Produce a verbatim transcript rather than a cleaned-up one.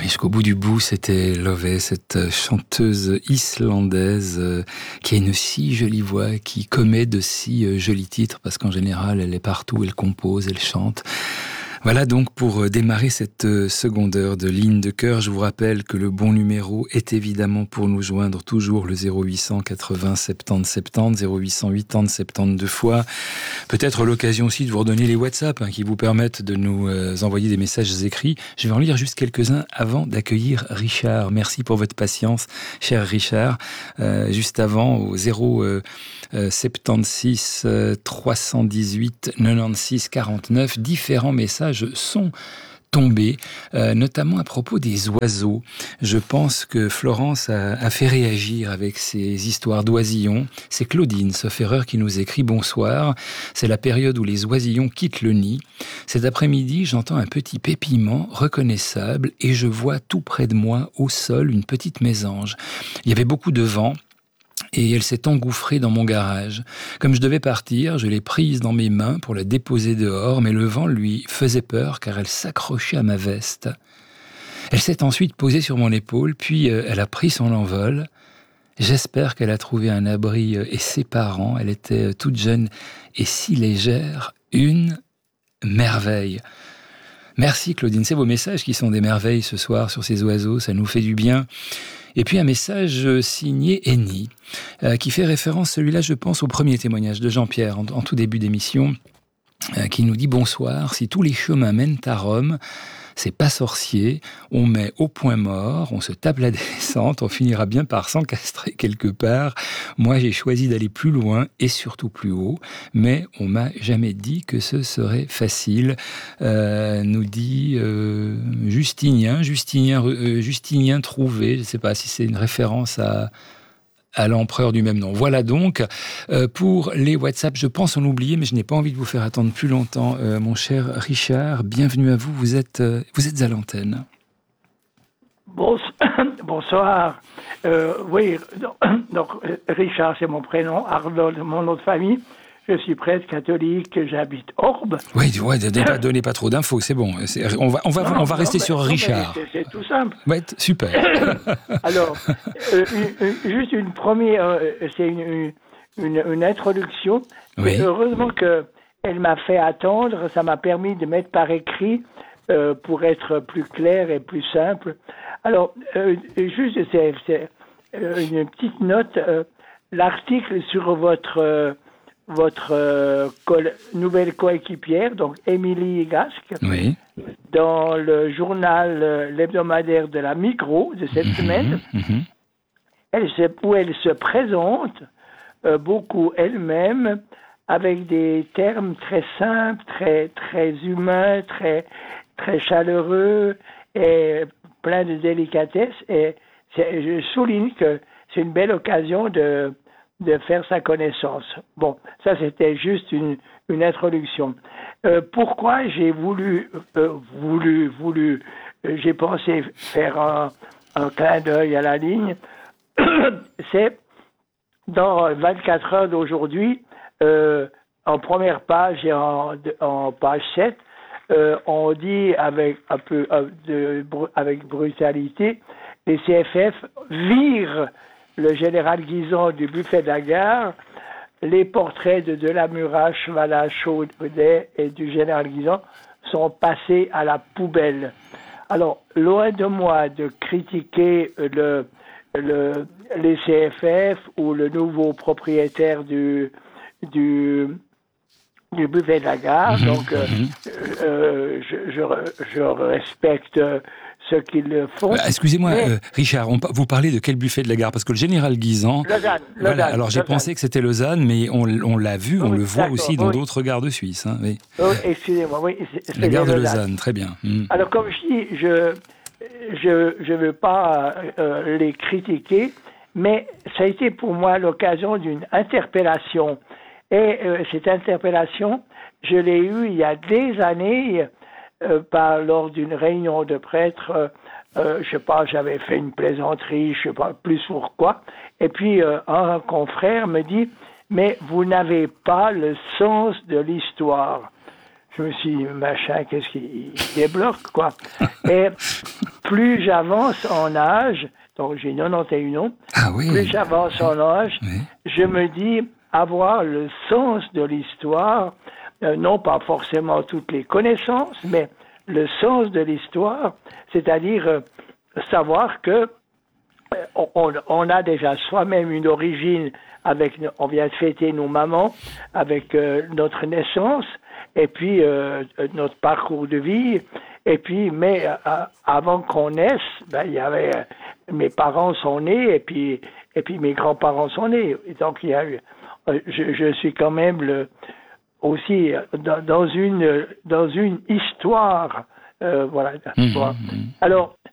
oui, jusqu'au bout du bout, c'était Lové, cette chanteuse islandaise euh, qui a une si jolie voix, qui commet de si euh, jolis titres, parce qu'en général, elle est partout, elle compose, elle chante. Voilà donc pour démarrer cette seconde heure de Ligne de cœur. Je vous rappelle que le bon numéro est évidemment pour nous joindre toujours le zéro huit cent quatre-vingts soixante-dix soixante-dix, zéro huit cent quatre-vingts soixante-douze fois. Peut-être l'occasion aussi de vous redonner les WhatsApp hein, qui vous permettent de nous euh, envoyer des messages écrits. Je vais en lire juste quelques-uns avant d'accueillir Richard. Merci pour votre patience, cher Richard. Euh, juste avant, au zéro soixante-seize trois cent dix-huit quatre-vingt-seize quarante-neuf, différents messages sont tombés, euh, notamment à propos des oiseaux. Je pense que Florence a, a fait réagir avec ses histoires d'oisillons. C'est Claudine, sauf erreur, qui nous écrit « Bonsoir, c'est la période où les oisillons quittent le nid. Cet après-midi, j'entends un petit pépillement reconnaissable et je vois tout près de moi, au sol, une petite mésange. Il y avait beaucoup de vent. Et elle s'est engouffrée dans mon garage. Comme je devais partir, je l'ai prise dans mes mains pour la déposer dehors, mais le vent lui faisait peur car elle s'accrochait à ma veste. Elle s'est ensuite posée sur mon épaule, puis euh, elle a pris son envol. J'espère qu'elle a trouvé un abri euh, et ses parents. Elle était euh, toute jeune et si légère. Une merveille. Merci Claudine, c'est vos messages qui sont des merveilles ce soir sur ces oiseaux, ça nous fait du bien. Et puis un message signé Eni, euh, qui fait référence, celui-là je pense, au premier témoignage de Jean-Pierre, en, en tout début d'émission, euh, qui nous dit « Bonsoir, si tous les chemins mènent à Rome, c'est pas sorcier, on met au point mort, on se tape la descente, on finira bien par s'encastrer quelque part. Moi, j'ai choisi d'aller plus loin et surtout plus haut, mais on m'a jamais dit que ce serait facile. Euh, » nous dit euh, Justinien, Justinien, euh, Justinien Trouvé, je ne sais pas si c'est une référence à... à l'empereur du même nom. Voilà donc euh, pour les WhatsApp. Je pense en oublier, mais je n'ai pas envie de vous faire attendre plus longtemps. Euh, mon cher Richard, bienvenue à vous. Vous êtes, euh, vous êtes à l'antenne. Bonsoir. Euh, oui, donc Richard, c'est mon prénom. Arnold, mon nom de famille. Je suis prêtre catholique, j'habite Orbe. Oui, ouais, donnez pas, donnez pas trop d'infos, c'est bon. C'est, on va, on va, non, on va non, rester mais, sur non, Richard. C'est, c'est tout simple. Ouais, super. Alors, euh, une, une, juste une première, euh, c'est une, une, une introduction. Oui. Heureusement qu'elle m'a fait attendre, ça m'a permis de mettre par écrit euh, pour être plus clair et plus simple. Alors, euh, juste, c'est, c'est euh, une petite note. Euh, l'article sur votre... Euh, votre euh, co- nouvelle coéquipière, donc Émilie Gasque, oui. dans le journal euh, l'hebdomadaire de la Micro de cette mmh, semaine, mmh. Elle se, où elle se présente euh, beaucoup elle-même avec des termes très simples, très, très humains, très, très chaleureux et plein de délicatesse. Et c'est, je souligne que c'est une belle occasion de de faire sa connaissance. Bon, ça c'était juste une, une introduction. Euh, pourquoi j'ai voulu, euh, voulu, voulu, euh, j'ai pensé faire un, un clin d'œil à la ligne, c'est dans vingt-quatre heures d'aujourd'hui, euh, en première page et en, en page sept, euh, on dit avec un peu euh, de, avec brutalité, les C F F virent le général Guizon du buffet de la gare, les portraits de Delamurache, Chevalat, Chaudet et du général Guizon sont passés à la poubelle. Alors, loin de moi de critiquer le, le, les C F F ou le nouveau propriétaire du, du, du buffet de la gare, mmh, donc euh, mmh. euh, je, je, je respecte ceux qui le font. Bah, excusez-moi, mais... euh, Richard, on, vous parlez de quel buffet de la gare? Parce que le général Guizan... Lausanne. Voilà, Lausanne alors j'ai Lausanne. pensé que c'était Lausanne, mais on, on l'a vu, on oui, le voit aussi dans oui. d'autres gares de Suisse. Hein, oui. Oh, excusez-moi, oui. C'est, c'est la gare de Lausanne. Lausanne, très bien. Mmh. Alors, comme je dis, je je je veux pas euh, les critiquer, mais ça a été pour moi l'occasion d'une interpellation. Et euh, cette interpellation, je l'ai eue il y a des années, euh, par, lors d'une réunion de prêtres. Euh, Euh, je sais pas, j'avais fait une plaisanterie, je sais pas plus pourquoi. Et puis euh, un confrère me dit, mais vous n'avez pas le sens de l'histoire. Je me suis dit, machin, qu'est-ce qui débloque, quoi. Et plus j'avance en âge, donc j'ai quatre-vingt-onze ans, ah oui. plus j'avance en âge, oui. je me dis avoir le sens de l'histoire, euh, non pas forcément toutes les connaissances, mais le sens de l'histoire, c'est-à-dire euh, savoir que euh, on, on a déjà soi-même une origine avec, on vient de fêter nos mamans, avec euh, notre naissance, et puis euh, notre parcours de vie, et puis, mais euh, avant qu'on naisse, ben, il y avait, euh, mes parents sont nés, et puis, et puis mes grands-parents sont nés, et donc il y a eu, euh, je, je suis quand même le, aussi dans, dans une dans une histoire, euh, voilà. Mmh, voilà. mmh. Alors,